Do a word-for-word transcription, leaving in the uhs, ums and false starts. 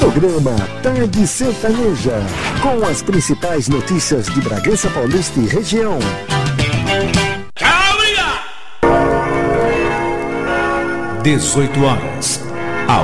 Programa Tarde Sertaneja, com as principais notícias de Bragança Paulista e região. dezoito horas